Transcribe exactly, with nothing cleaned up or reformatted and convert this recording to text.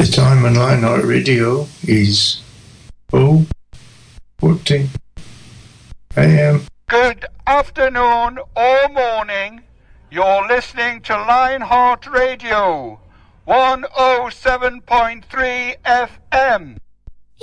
The time on Lionheart Radio is oh fourteen a m. Good afternoon or morning. You're listening to Lionheart Radio, one oh seven point three F M.